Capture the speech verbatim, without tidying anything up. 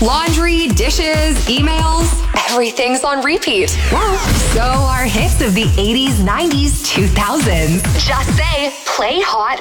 Laundry, dishes, emails, everything's on repeat. So are hits of the eighties, nineties, two thousands. Just say, play Hot